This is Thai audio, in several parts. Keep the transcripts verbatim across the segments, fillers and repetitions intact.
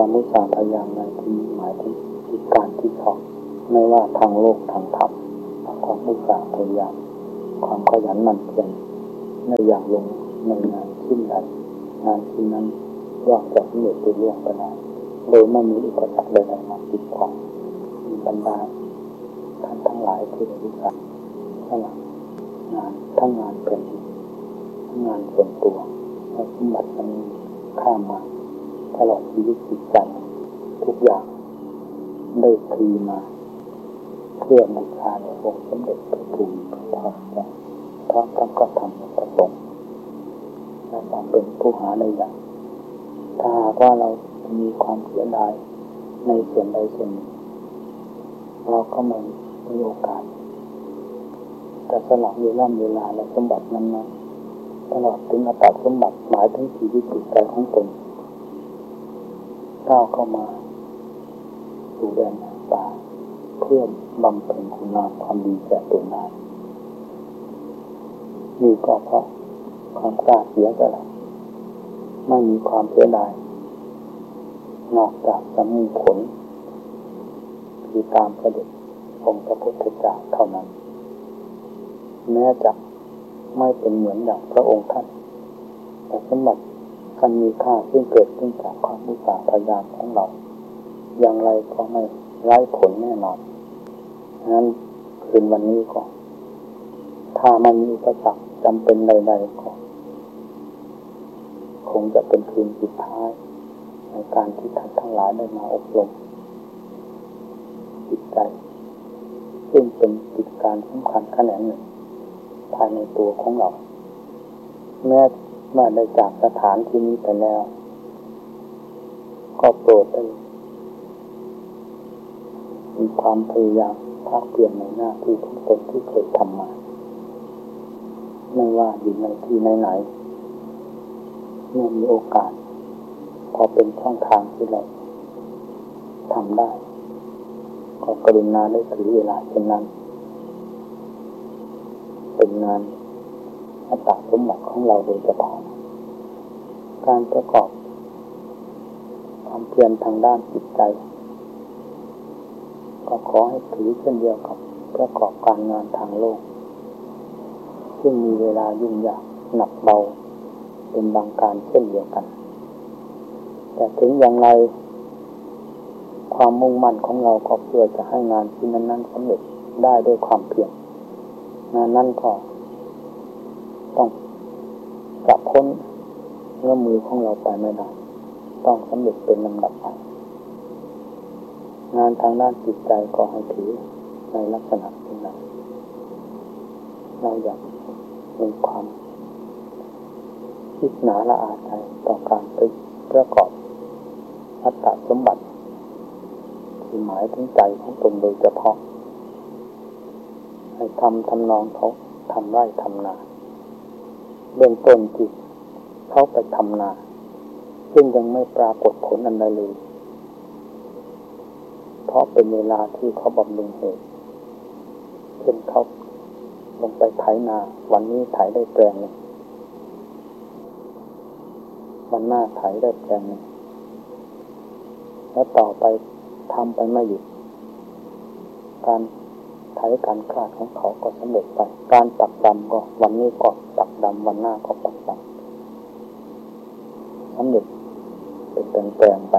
ความอุตสาห์พยายามในที่หมายถึงที่การที่ชอบไม่ว่าทางโลกทางธรรมความอุตสาห์พยายามความขยันหมั่นเพียรในอย่างลงในงานชิ้นใดงานชิ้นนั้นย่อมจะสำเร็จไปเรื่องไปได้โดยไม่มีอุปสรรคใดๆมาปิดขวางมีบรรดาท่านทั้งหลายที่ได้ศึกษาสละงานทั้งงานเป็นทั้งงานส่วนตัวและสมบัติมันข้ามมาตลอดชีวิตจิตใจทุกอย่างได้ทีมาเพื่อบูชาในองค์สมเด็จพระภูมิพระภาคเจ้าพร้อมทั้งก็ทำประสงค์และความเป็นผู้หาได้อย่างถ้าหากว่าเรามีความเสียดายในส่วนใดส่วนหนึ่งเราก็ไม่มีโอกาสจะสละเวลาเวลาและสมบัตินั้นนะตลอดถึงอตสมบัติหมายถึงชีวิตจิตใจของตนก้าวเข้ามาสู่แดนป่าเพื่อบำเพ็ญคุณงามความดีแก่ตนได้นี่ก็เพราะความกล้าเสียสละไม่มีความเสียดายนอกจากจะมีผลคือตามเสด็จองค์พระพุทธเจ้าเท่านั้นแม้จะไม่เป็นเหมือนอย่างพระองค์ท่านแต่สมบัติคันมีค่าซึ่งเกิดขึ้นจากความอุตสาห์พยายามของเราอย่างไรก็ไม่ไร้ผลแน่นอนฉะนั้นคืนวันนี้ก็ถ้ามันมีอุปสรรคจำเป็นใดๆก็คงจะเป็นคืนสุดท้ายในการที่ท่านทั้งหลายได้มาอบรมจิตใจซึ่งเป็นกิจการสำคัญขนาดหนึ่งภายในตัวของเราแม้เมื่อได้จากสถานที่นี้ไปแล้วก็โปรดได้มีความพยายามภาคเพียรในหน้าที่ของตนที่เคยทำมาไม่ว่าอยู่ในที่ไหนๆเมื่อมีโอกาสพอเป็นช่องทางที่เราทำได้ก็กรุณาได้ถือเวลาเช่นนั้นเป็นงานอัตสมบัติของเราโดยเฉพาะการประกอบความเพียรทางด้านจิตใจก็ขอให้ถือเช่นเดียวกับประกอบการงานทางโลกซึ่งมีเวลายุ่งยากหนักเบาเป็นบางการเช่นเดียวกันแต่ถึงอย่างไรความมุ่งมั่นของเราก็เพื่อจะให้งานที่นั้นๆสำเร็จได้ด้วยความเพียรงานนั้นก็ต้องจะพ้นเงื่อมมือของเราไปไม่ได้ต้องสำเร็จเป็นลำดับไปงานทางด้านจิตใจก็ให้ถือในลักษณะที่นั้นเราอยากมีความคิดหนาละอาใจต่อการไปประกอบอัตตสมบัติที่หมายถึงใจของตนโดยเฉพาะให้ทำทำนองเขาทำไร่ทำนาเบื้องต้นที่เขาไปทำนาซึ่งยังไม่ปรากฏผลอันใดเลยเพราะเป็นเวลาที่เขาบำรุงเหตุเช่นเขาลงไปไถนาวันนี้ไถได้แปลงหนึ่งวันหน้าไถได้แปลงหนึ่งแล้วต่อไปทำไปไม่หยุดการไถการคลาดของเขาก็สำเร็จไปการปักดำก็วันนี้ก็ปักดำวันหน้าก็ปักดำสำเร็จเป็นแปลงๆไป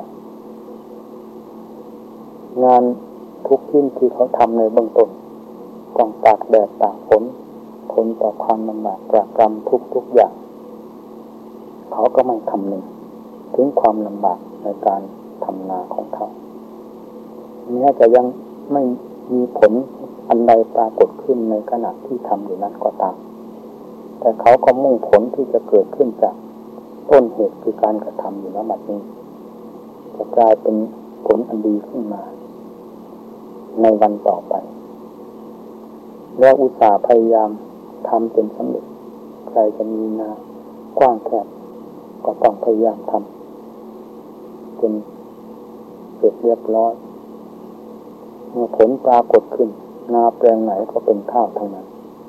งานทุกชิ้นที่เขาทำในเบื้องต้นต้องตากแดดตากฝนทนต่อความลำบากตรากตรำทุกๆอย่างเขาก็ไม่คำนึงถึงความลำบากในการทำนาของเขาแม้จะยังไม่มีผลอันใดปรากฏขึ้นในขณะที่ทำอยู่นั้นก็ตามแต่เขาก็มุ่งผลที่จะเกิดขึ้นจากต้นเหตุคือการกระทำอยู่ณบัดนี้จะกลายเป็นผลอันดีขึ้นมาในวันต่อไปแล้วอุตสาห์พยายามทำจนสำเร็จใครจะมีนากว้างแคบก็ต้องพยายามทำจนเสร็จเรียบร้อยเมื่อผลปรากฏขึ้นนาแปลงไหนก็เป็นข้าวทั้งนั้น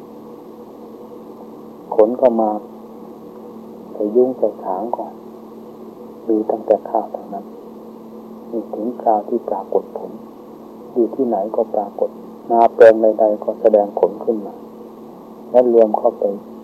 ขนก็มาไปยุ่งใจฉางก่อนดูตั้งแต่ข้าวทั้งนั้นถึงคราวที่ปรากฏผลอยู่ที่ไหนก็ปรากฏนาแปลงใดๆก็แสดงผลขึ้นมาและรวมเข้าไป